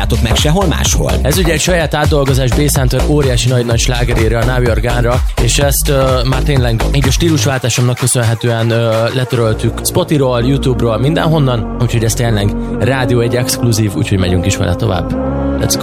találjátok meg sehol máshol. Ez ugye egy saját átdolgozás, Bass Hunter óriási nagy slágerére, a Now You're Gone-ra, és ezt már tényleg így a stílusváltásomnak köszönhetően letöröltük Spotify-ról, YouTube-ról, mindenhonnan, úgyhogy ez tényleg rádió egy exkluzív, úgyhogy megyünk is vele tovább. Let's go!